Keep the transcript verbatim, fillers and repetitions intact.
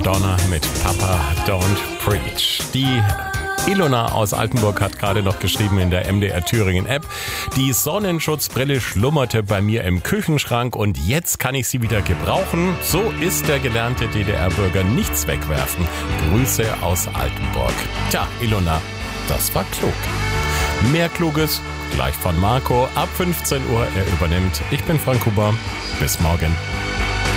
Madonna mit Papa Don't Preach. Die Ilona aus Altenburg hat gerade noch geschrieben in der M D R Thüringen App, die Sonnenschutzbrille schlummerte bei mir im Küchenschrank und jetzt kann ich sie wieder gebrauchen. So ist der gelernte D D R-Bürger, nichts wegwerfen. Grüße aus Altenburg. Tja, Ilona, das war klug. Mehr Kluges gleich von Marco ab fünfzehn Uhr. Er übernimmt. Ich bin Frank Huber. Bis morgen.